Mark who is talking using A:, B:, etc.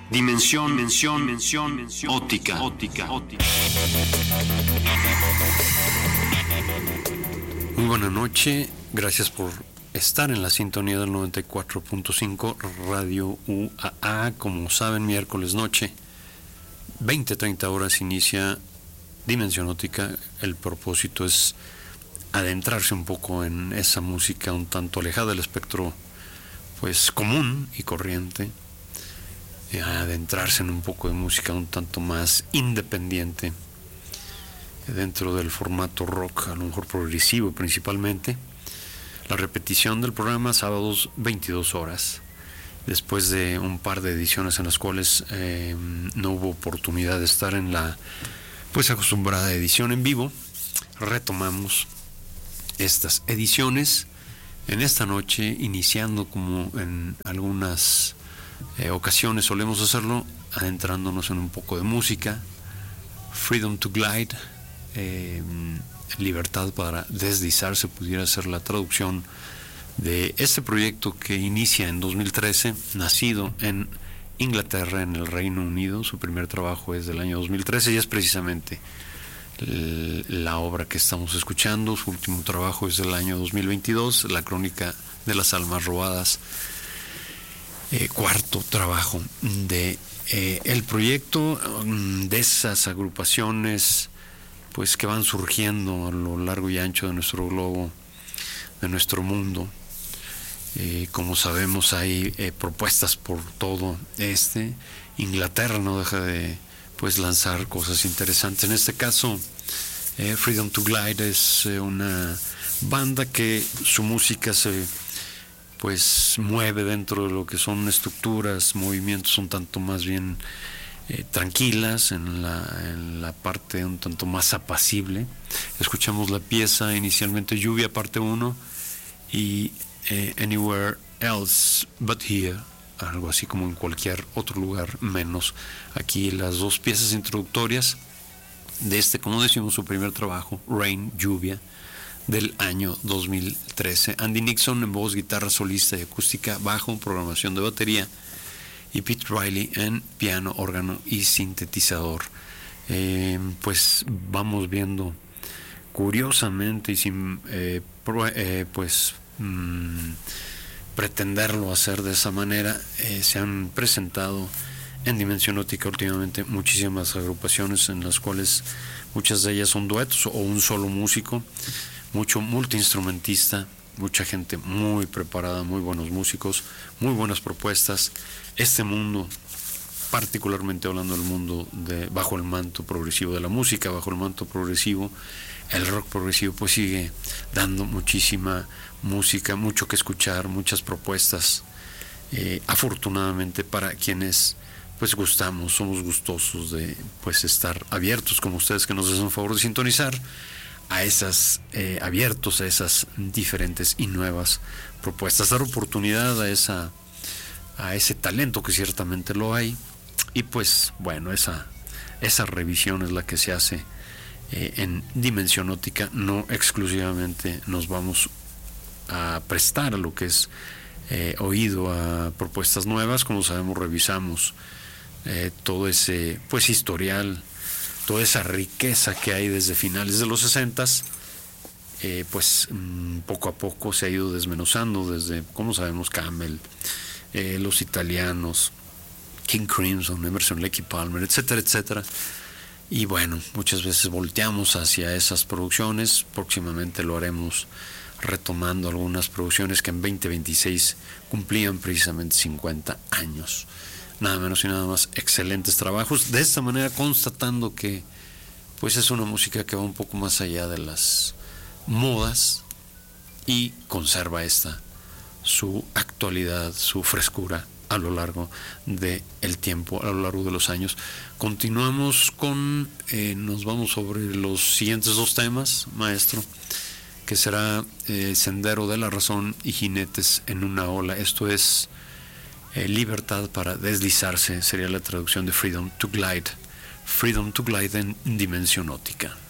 A: Dimensión óptica. Muy buena noche, gracias por estar en la sintonía del 94.5 Radio UAA. Como saben, miércoles noche, 20-30 horas inicia Dimensión Óptica. El propósito es adentrarse un poco en esa música un tanto alejada del espectro pues común y corriente, adentrarse en un poco de música un tanto más independiente dentro del formato rock, a lo mejor progresivo principalmente. La repetición del programa sábados 22 horas, después de un par de ediciones en las cuales no hubo oportunidad de estar en la pues acostumbrada edición en vivo. Retomamos estas ediciones en esta noche, iniciando como en algunas ocasiones solemos hacerlo, adentrándonos en un poco de música. Freedom to Glide, libertad para deslizarse, pudiera ser la traducción de este proyecto que inicia en 2013, nacido en Inglaterra, en el Reino Unido. Su primer trabajo es del año 2013 y es precisamente la obra que estamos escuchando. Su último trabajo es del año 2022, La Crónica de las Almas Robadas, cuarto trabajo de el proyecto, de esas agrupaciones pues que van surgiendo a lo largo y ancho de nuestro globo, de nuestro mundo. Como sabemos, hay propuestas por todo Inglaterra no deja de pues lanzar cosas interesantes. En este caso, Freedom to Glide es una banda que su música se pues mueve dentro de lo que son estructuras, movimientos un tanto más bien tranquilas, en la parte un tanto más apacible. Escuchamos la pieza inicialmente Lluvia parte 1 y Anywhere Else But Here, algo así como en cualquier otro lugar menos aquí. Las dos piezas introductorias de como decimos, su primer trabajo, Rain, Lluvia, del año 2013. Andy Nixon en voz, guitarra solista y acústica, bajo, programación de batería, y Pete Riley en piano, órgano y sintetizador. Pues vamos viendo curiosamente y sin pretenderlo hacer de esa manera, se han presentado en Dimensión Óptica últimamente muchísimas agrupaciones en las cuales muchas de ellas son duetos o un solo músico, mucho multiinstrumentista, mucha gente muy preparada, muy buenos músicos, muy buenas propuestas. Este mundo, particularmente hablando del mundo bajo el manto progresivo de la música, bajo el manto progresivo, el rock progresivo, pues sigue dando muchísima música, mucho que escuchar, muchas propuestas, afortunadamente para quienes pues somos gustosos de pues estar abiertos, como ustedes que nos hacen favor de sintonizar a esas abiertos a esas diferentes y nuevas propuestas, dar oportunidad a ese talento que ciertamente lo hay. Y pues bueno, esa revisión es la que se hace en Dimensión Óptica. No exclusivamente nos vamos a prestar a lo que es oído a propuestas nuevas. Como sabemos, revisamos todo ese pues historial, toda esa riqueza que hay desde finales de los 60s, pues poco a poco se ha ido desmenuzando desde, como sabemos, Camel, los italianos, King Crimson, Emerson, Lake y Palmer, etcétera, etcétera. Y bueno, muchas veces volteamos hacia esas producciones. Próximamente lo haremos retomando algunas producciones que en 2026 cumplían precisamente 50 años. Nada menos y nada más, excelentes trabajos. De esta manera, constatando que pues es una música que va un poco más allá de las modas y conserva su actualidad, su frescura a lo largo del tiempo, a lo largo de los años. Continuamos nos vamos sobre los siguientes dos temas, maestro, que será Sendero de la Razón y Jinetes en una Ola. Esto es libertad para deslizarse, sería la traducción de Freedom to Glide. Freedom to Glide en Dimensión Óptica.